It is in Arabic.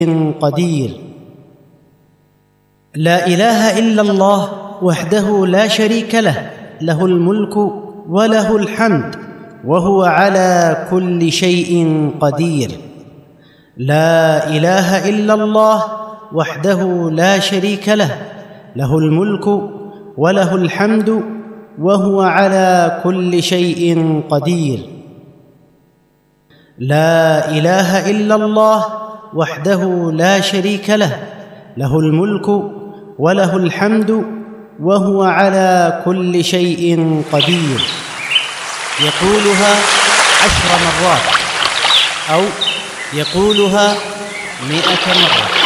قدير. لا إله إلا الله وحده لا شريك له، له الملك وله الحمد وهو على كل شيء قدير. لا إله إلا الله وحده لا شريك له، له الملك وله الحمد وهو على كل شيء قدير. لا إله إلا الله وحده لا شريك له، له الملك وله الحمد وهو على كل شيء قدير. يقولها 10 مرات أو يقولها 100 مرة.